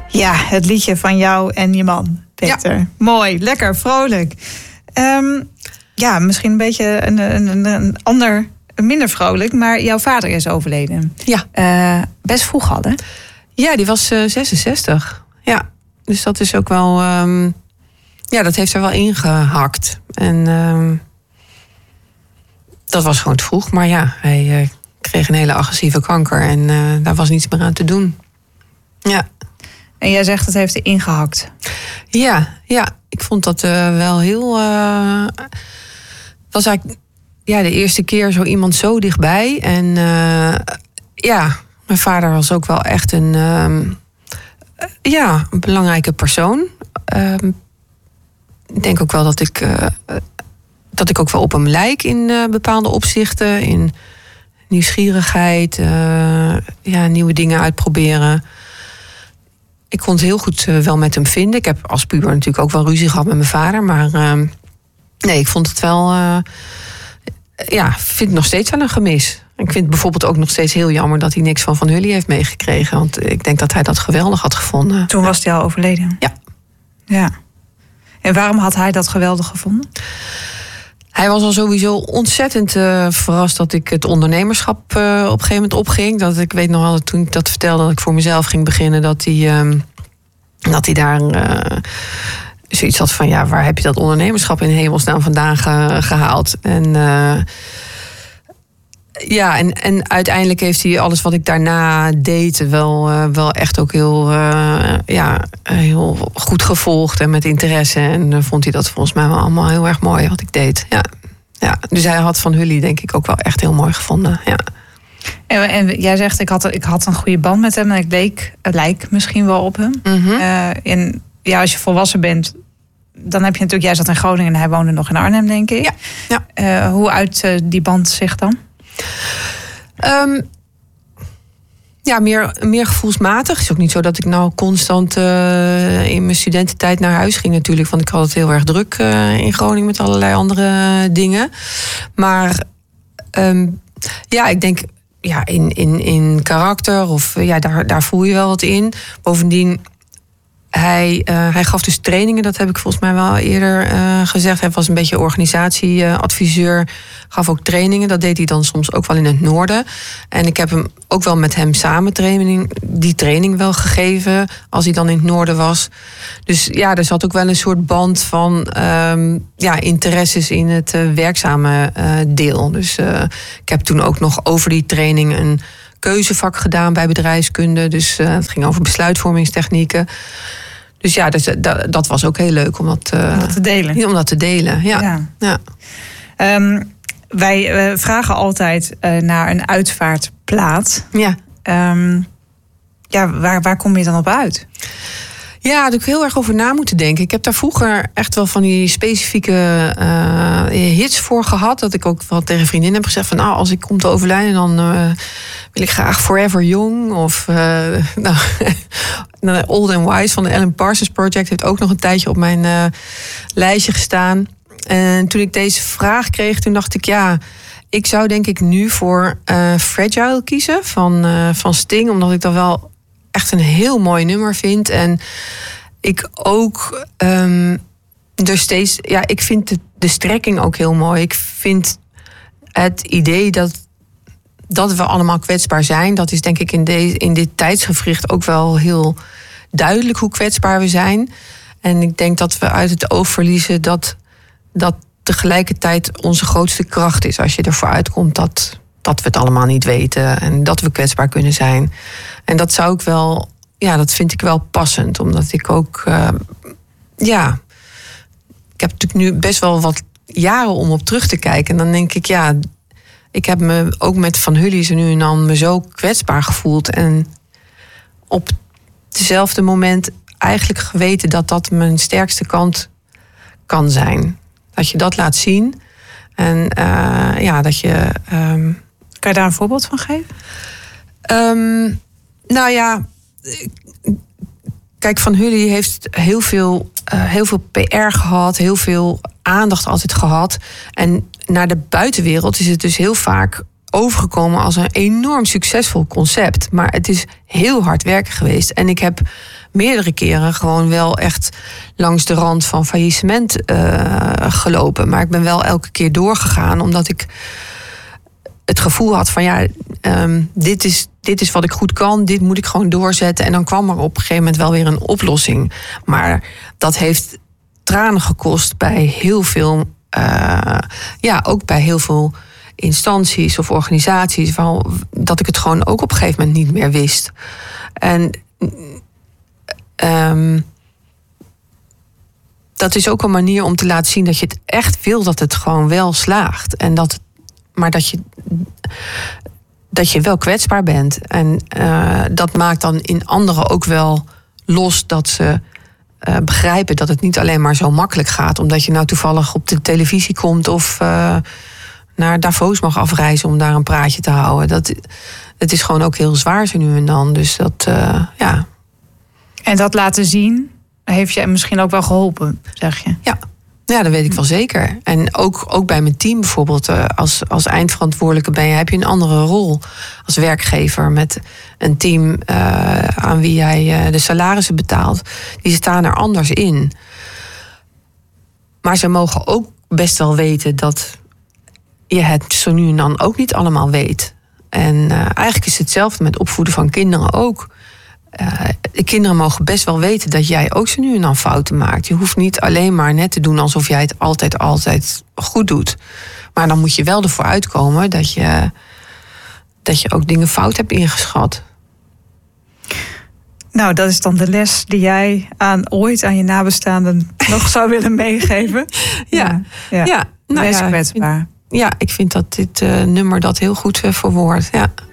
Ja, het liedje van jou en je man, Peter. Ja. Mooi, lekker, vrolijk. Misschien een beetje een ander, minder vrolijk, maar jouw vader is overleden. Ja. Best vroeg al, hè? Ja, die was 66. Ja, dus dat is ook wel... dat heeft er wel ingehakt. En dat was gewoon te vroeg. Maar ja, hij kreeg een hele agressieve kanker en daar was niets meer aan te doen. Ja. En jij zegt, het heeft er ingehakt. Ja, ik vond dat wel heel... was eigenlijk de eerste keer zo iemand zo dichtbij. En mijn vader was ook wel echt een belangrijke persoon. Ik denk ook wel dat ik ook wel op hem lijk in bepaalde opzichten. In nieuwsgierigheid, nieuwe dingen uitproberen. Ik kon het heel goed wel met hem vinden. Ik heb als puber natuurlijk ook wel ruzie gehad met mijn vader. Maar ik vond het wel... vind het nog steeds wel een gemis. Ik vind het bijvoorbeeld ook nog steeds heel jammer dat hij niks van Hully heeft meegekregen. Want ik denk dat hij dat geweldig had gevonden. Toen was hij al overleden? Ja. En waarom had hij dat geweldig gevonden? Hij was al sowieso ontzettend verrast dat ik het ondernemerschap op een gegeven moment opging. Dat ik weet nog wel, toen ik dat vertelde, dat ik voor mezelf ging beginnen, dat hij daar zoiets had van, waar heb je dat ondernemerschap in hemelsnaam vandaan gehaald? En en uiteindelijk heeft hij alles wat ik daarna deed wel echt ook heel goed gevolgd en met interesse. En vond hij dat volgens mij wel allemaal heel erg mooi wat ik deed. Ja. Dus hij had Van Hully denk ik ook wel echt heel mooi gevonden. Ja. En jij zegt, ik had een goede band met hem en ik lijk misschien wel op hem. Mm-hmm. Als je volwassen bent, dan heb je natuurlijk, jij zat in Groningen en hij woonde nog in Arnhem, denk ik. Ja. Hoe uit die band zich dan? Meer gevoelsmatig. Het is ook niet zo dat ik nou constant in mijn studententijd naar huis ging natuurlijk. Want ik had het heel erg druk in Groningen met allerlei andere dingen. Maar ik denk in karakter of daar voel je wel wat in. Bovendien, hij gaf dus trainingen, dat heb ik volgens mij wel eerder gezegd. Hij was een beetje organisatieadviseur, gaf ook trainingen. Dat deed hij dan soms ook wel in het noorden. En ik heb hem ook wel met hem samen die training wel gegeven, als hij dan in het noorden was. Dus er zat ook wel een soort band van interesses in het werkzame deel. Dus ik heb toen ook nog over die training een keuzevak gedaan bij bedrijfskunde. Dus het ging over besluitvormingstechnieken. Dus dat was ook heel leuk om dat te delen. Om dat te delen, ja. Wij vragen altijd naar een uitvaartplaat. Ja. Waar kom je dan op uit? Ja, daar heb ik heel erg over na moeten denken. Ik heb daar vroeger echt wel van die specifieke hits voor gehad. Dat ik ook wel tegen vriendinnen heb gezegd van, als ik kom te overlijden, dan wil ik graag Forever Young. Of Old and Wise van de Alan Parsons Project heeft ook nog een tijdje op mijn lijstje gestaan. En toen ik deze vraag kreeg, toen dacht ik, ik zou denk ik nu voor Fragile kiezen van Sting. Omdat ik dat wel echt een heel mooi nummer vind. En ik ook ik vind de strekking ook heel mooi. Ik vind het idee dat we allemaal kwetsbaar zijn. Dat is denk ik in dit tijdsgewricht ook wel heel duidelijk hoe kwetsbaar we zijn. En ik denk dat we uit het oog verliezen dat tegelijkertijd onze grootste kracht is. Als je ervoor uitkomt dat we het allemaal niet weten. En dat we kwetsbaar kunnen zijn. En dat zou ik wel, dat vind ik wel passend. Omdat ik ook, ik heb natuurlijk nu best wel wat jaren om op terug te kijken. En dan denk ik, ik heb me ook met Van Hully zo nu en dan me zo kwetsbaar gevoeld. En op hetzelfde moment eigenlijk geweten dat mijn sterkste kant kan zijn. Dat je dat laat zien. En dat je... Kan je daar een voorbeeld van geven? Kijk, Van Hully heeft heel veel PR gehad, heel veel aandacht altijd gehad. En naar de buitenwereld is het dus heel vaak overgekomen als een enorm succesvol concept. Maar het is heel hard werken geweest. En ik heb meerdere keren gewoon wel echt langs de rand van faillissement gelopen. Maar ik ben wel elke keer doorgegaan, omdat ik het gevoel had van dit is wat ik goed kan, dit moet ik gewoon doorzetten. En dan kwam er op een gegeven moment wel weer een oplossing. Maar dat heeft tranen gekost bij heel veel, ook bij heel veel instanties of organisaties, dat ik het gewoon ook op een gegeven moment niet meer wist. En dat is ook een manier om te laten zien dat je het echt wil, dat het gewoon wel slaagt. En maar dat je wel kwetsbaar bent. En dat maakt dan in anderen ook wel los dat ze begrijpen dat het niet alleen maar zo makkelijk gaat, omdat je nou toevallig op de televisie komt of naar Davos mag afreizen om daar een praatje te houden. Het is gewoon ook heel zwaar zo nu en dan. Dus dat, ja. En dat laten zien heeft je misschien ook wel geholpen, zeg je? Ja, dat weet ik wel zeker. En ook bij mijn team bijvoorbeeld, als eindverantwoordelijke heb je een andere rol als werkgever met een team aan wie jij de salarissen betaalt. Die staan er anders in. Maar ze mogen ook best wel weten dat je het zo nu en dan ook niet allemaal weet. En eigenlijk is hetzelfde met opvoeden van kinderen ook. De kinderen mogen best wel weten dat jij ook zo nu en dan fouten maakt. Je hoeft niet alleen maar net te doen alsof jij het altijd goed doet. Maar dan moet je wel ervoor uitkomen dat je ook dingen fout hebt ingeschat. Nou, dat is dan de les die jij ooit aan je nabestaanden nog zou willen meegeven. Ja. Wees kwetsbaar. Ik vind dat dit nummer dat heel goed verwoordt. Ja.